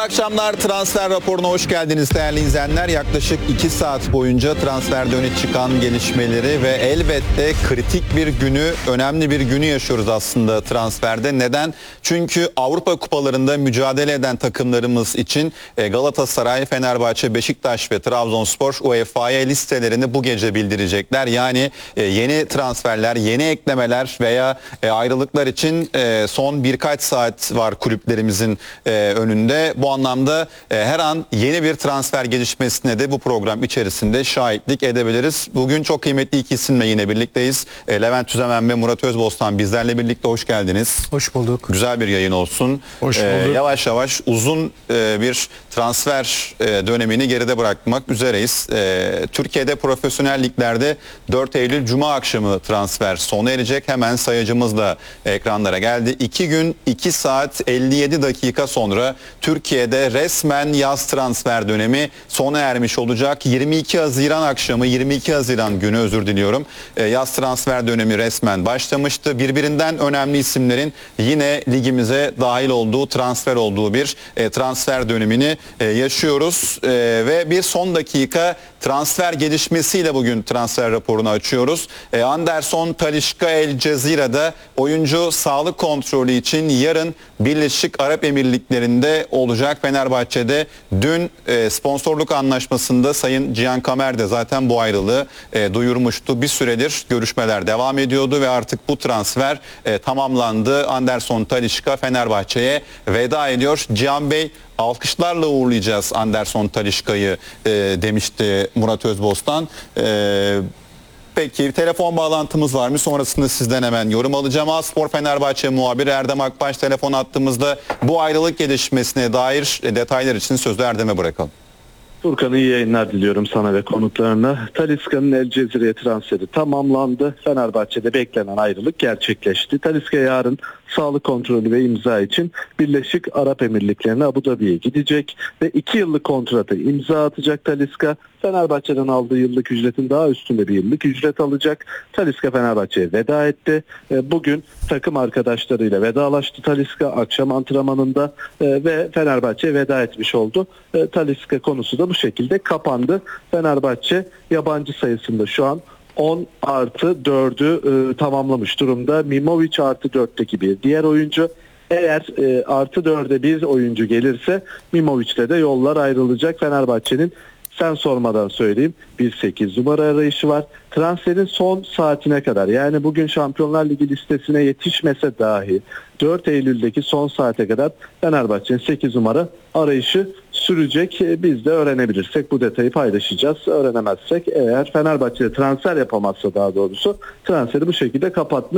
akşamlar. Transfer raporuna hoş geldiniz değerli izleyenler. Yaklaşık 2 saat boyunca transferde öne çıkan gelişmeleri ve elbette kritik bir günü, önemli bir günü yaşıyoruz aslında transferde. Neden? Çünkü Avrupa kupalarında mücadele eden takımlarımız için Galatasaray, Fenerbahçe, Beşiktaş ve Trabzonspor UEFA'ya listelerini bu gece bildirecekler. Yani yeni transferler, yeni eklemeler veya ayrılıklar için son birkaç saat var kulüplerimizin önünde. Bu anlamda her an yeni bir transfer gelişmesine de bu program içerisinde şahitlik edebiliriz. Bugün çok kıymetli iki isimle yine birlikteyiz. Levent Tüzemen ve Murat Özbostan bizlerle birlikte, hoş geldiniz. Hoş bulduk. Güzel bir yayın olsun. Hoş bulduk. Yavaş yavaş uzun bir transfer dönemini geride bırakmak üzereyiz. Türkiye'de profesyonel liglerde 4 Eylül Cuma akşamı transfer sona erecek. Hemen sayacımız da ekranlara geldi. 2 gün 2 saat 57 dakika sonra Türkiye'de resmen yaz transfer dönemi sona ermiş olacak. 22 Haziran akşamı, 22 Haziran günü özür diliyorum. Yaz transfer dönemi resmen başlamıştı. Birbirinden önemli isimlerin yine ligimize dahil olduğu, transfer olduğu bir transfer dönemini yaşıyoruz. Ve bir son dakika transfer gelişmesiyle bugün transfer raporunu açıyoruz. Anderson Talisca El Cezire'de oyuncu sağlık kontrolü için yarın Birleşik Arap Emirlikleri'nde olacak. Fenerbahçe'de dün sponsorluk anlaşmasında Sayın Cihan Kamer de zaten bu ayrılığı duyurmuştu. Bir süredir görüşmeler devam ediyordu ve artık bu transfer tamamlandı. Anderson Talisca Fenerbahçe'ye veda ediyor. Cihan Bey, alkışlarla uğurlayacağız Anderson Talisca'yı demişti Murat Özbostan. Peki telefon bağlantımız var mı? Sonrasında sizden hemen yorum alacağım. A-Spor Fenerbahçe muhabiri Erdem Akbaş telefon attığımızda bu ayrılık gelişmesine dair detaylar için sözü Erdem'e bırakalım. Furkan, iyi yayınlar diliyorum sana ve konuklarına. Talisca'nın El Cezire'ye transferi tamamlandı. Fenerbahçe'de beklenen ayrılık gerçekleşti. Talisca yarın sağlık kontrolü ve imza için Birleşik Arap Emirlikleri'ne, Abu Dhabi'ye gidecek ve 2 yıllık kontratı imza atacak Talisca. Fenerbahçe'den aldığı yıllık ücretin daha üstünde bir yıllık ücret alacak. Talisca Fenerbahçe'ye veda etti. Bugün takım arkadaşlarıyla vedalaştı Talisca akşam antrenmanında ve Fenerbahçe'ye veda etmiş oldu. Talisca konusu da bu şekilde kapandı. Fenerbahçe yabancı sayısında şu an 10+4'ü tamamlamış durumda. Mimovic +4'teki bir diğer oyuncu. Eğer +4'e bir oyuncu gelirse Mimovic'le de yollar ayrılacak. Fenerbahçe'nin, sen sormadan söyleyeyim, bir 8 numara arayışı var. Transferin son saatine kadar, yani bugün Şampiyonlar Ligi listesine yetişmese dahi 4 Eylül'deki son saate kadar Fenerbahçe'nin 8 numara arayışı sürecek. Biz de öğrenebilirsek bu detayı paylaşacağız. Öğrenemezsek, eğer Fenerbahçe transfer yapamazsa, daha doğrusu transferi bu şekilde kapatmış